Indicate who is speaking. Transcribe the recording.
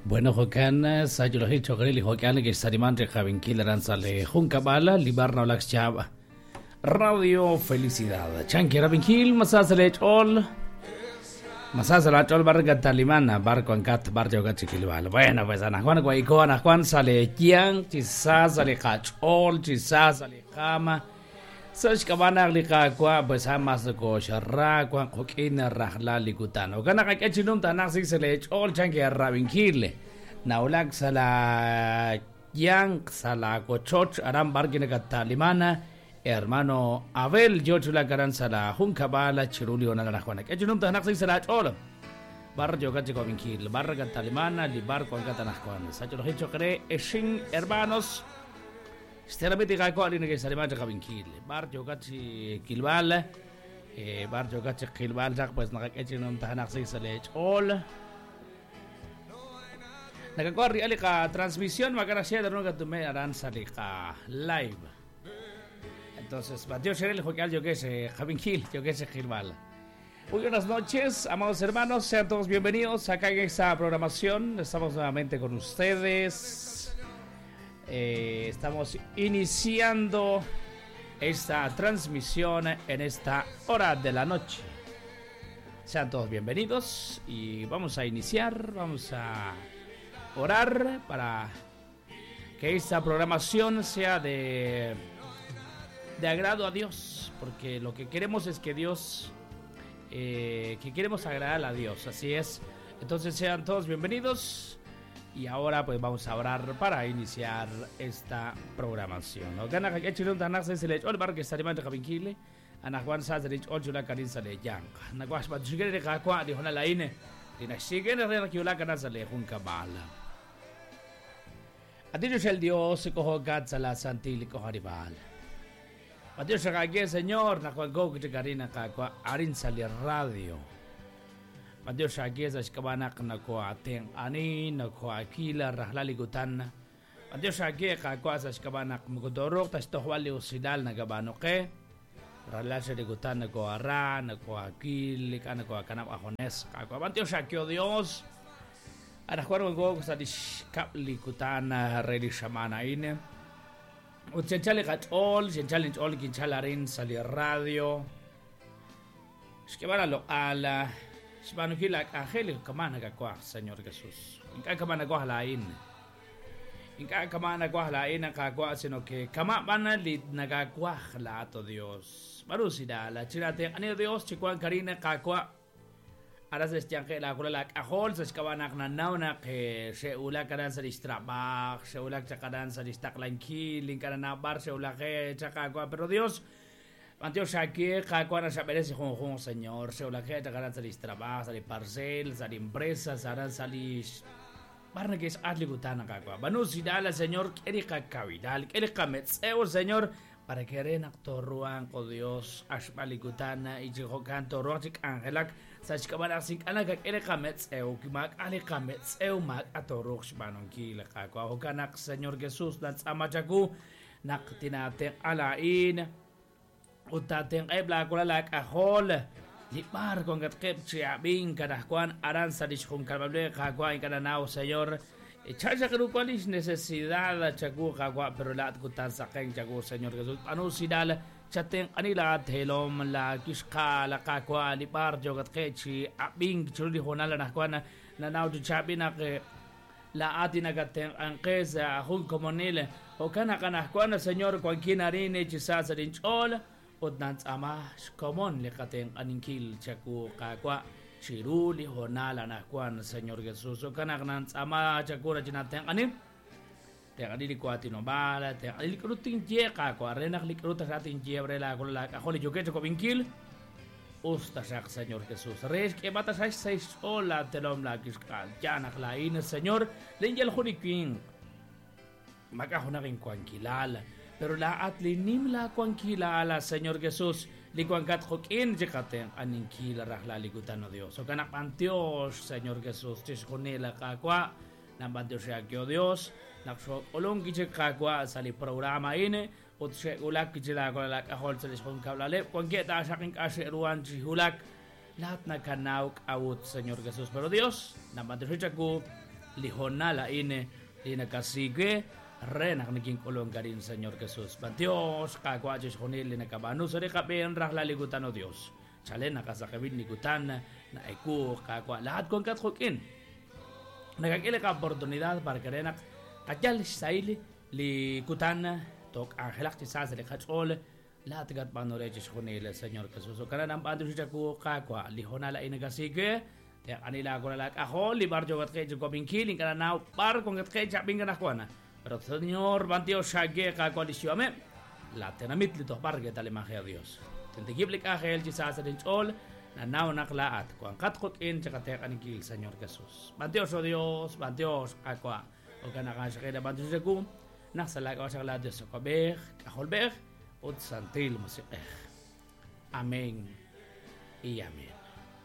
Speaker 1: Bueno, Jokan, Sayulohi Chogrili Jokan, que Sariman Rejaven Killeran Sale, Junkabala, Libarna Olax Chava. Radio Felicidad. Chanki Rabinkil, Masasalech All. Masasalech All Barga Talimana, Barco and Cat, Barjo Gachikilval. Bueno, pues Anajuan Guayco, Anajuan Sale Kian, Chisas Ale Hach All, Chisas Ale Hama. Such Cabana Likaqua, pues Hamas the Kosha, Rakwan, Hokina, Rahla Likutano. Ganaka Kachinum Tanasi Selech All Chanki Rabinkil. Naulak Sala Yang Sala Cochoch, Aram Bargina Talimana. Hermano Abel, George la Garanza, la Junkabala, Chirulio, Narajuana. Que yo no te nací será hola. Barrio Gachico Vinkil, Barra Catalimana, Libar con Catanajuan. Sacho los hechos cree, Eshin, hermanos. Sterabiti Gaco, Aline que Salimán Vinkil. Barrio Gachi Kilbal, Barrio Gachi Kilbal, pues Nagachi te nací será hola. Nagacorri, Alica, transmisión, Macarashia de Roga Tume, Aranzalica, live. Entonces, Mateo Sherel, yo que sé, Javin Gil, yo que sé, Gilbal. Muy buenas noches, amados hermanos, sean todos bienvenidos acá en esta programación. Estamos nuevamente con ustedes. Estamos iniciando esta transmisión en esta hora de la noche. Sean todos bienvenidos y vamos a iniciar, vamos a orar para que esta programación sea de agrado a Dios, porque lo que queremos es que Dios, que queremos agradar a Dios, así es. Entonces sean todos bienvenidos y ahora pues vamos a orar para iniciar esta programación. Mateo Shagagé, Señor, Nahuago, Karina Kakwa, Arin Salir Radio. Mateo Shagagé, Shkabanak, Nakwa, Ten Ani, Nakwa, Kila, Rahlali Gutana. Mateo Shagagé, Kakwa, Shkabanak, Mugodorok, Tastohwali Usidal, Nagabanoke. Ralasha de Gutana, Goara, Nakwa, Kili, Kanakwa, Kanap Ajones, Kakwa. Mateo Shagagé, Dios. Anahuago, Sadish Kapli, Gutana, Redi Shamana, Ine. Uchenchale all, challenge all, Kinchalarin, Salir Radio. Shkebara lo ala. Shbanukila Angel, Kamana Gakwa, Señor Jesús. Inka Kamana Guahalain. Inka Kamana Guahalain, Kakwa, sino que Kamana Lid Nagaguahla to Dios. Barusida, la chirate, Ani Dios, Chikuan Karina, Kakwa. Ahora se estianque la cola a hol se escaban na nauna que se ula karan sa distrabak se ula chakaran sa distaklanki linkana bar se ula que chakakwa pero Dios antio shaki kakwa sa merece con Señor se ula que chakaran sa distrabak sa di parcel sa di empresa sa ran sa li barne que es atli gutana kakwa banu sidala Señor eri kakawidal eri kamets Señor para que ren actoruan con Dios ashbali gutana y jiho canto rotik angelak Sach kabarasik anak ele kamets kimak ale kamets mak atorok shbanon kila kakwa hokanak Señor Jesús dan amajaku nak tinateng alain utaten ebla kulalak ahol lipar con gatkep chiabing kadakwan aran sadish con kalbable kakwa en cada nao Señor chacha karupalis necesidad chaku kakwa pero lat kutan sakeng chaku Señor Jesús anusidal Chateng anila telom la kishka la kakwa li par jogat kechi abing chuli honala nakwana na now to chabina ke la atina gaten anqez hun komonile o kana kwana Señor cualquier arine chisasa din chol odnan ama komon le katen aninkil chaku kakwa chiruli honala nakwana Señor Jesús o kana nan ama chakura chinaten anim te adili kuati no bala te adili krutin je ka ko arena likruta satin jebre la con la cajoli yo que ko vinkil usta shak Señor Jesús res que mata seis hola telom la kiskal jana klain Señor lengel khunikin maka hunakin kwankilala pero la atli nim la kwankilala Señor Jesús li kwankat khokin jekaten aninkila rahla ligutano Dios o kana pantios Señor Jesús tiskonela ka kwa nambando siya Dios Nakso olong kiche kakwa sa li programa ine ut se ulak kiche la ko la hol sa lispon kablale kon kita sa king asiruan si hulak lahat na kanauk awut Señor Jesús pero Dios naman siya ko lihonala ine kasige renak naging kulong ka rin Senyor Jesus. Ba Diyos, kakwa Diyos kunil nakabano sa rekapen rahlaligutan o Diyos. Chale nakasakawin ligutan na iku kakwa lahat kong katkukin. Nagkakila ka oportunidad para ka renak kadyal saili ligutan tok angelak ti sasa likachol lahat kat panore Diyos kunil Senyor Jesus. So kanan ang panto siya ko kakwa lihonala ine kasige Tiyak anila ko na ako, libar jo kat kayo ko bingkiling ka na now, par kung kat kayo chaping ka na ko na. Pero Señor, bantio shage ka koalisyon ame, lahat na mitlito par kita limahya Dios. Tintigiblik ahel chisasa din chol, na now naklaat, kung katkot in, tsaka tiyak anigil Señor Jesus. Bantio so Dios, bantio ako, o ka nakasya kayo na bantio siya ko, naksalag ako sa kalad Dios sa kabeh, kaholbeh, ut santil mo si Amen. Amen.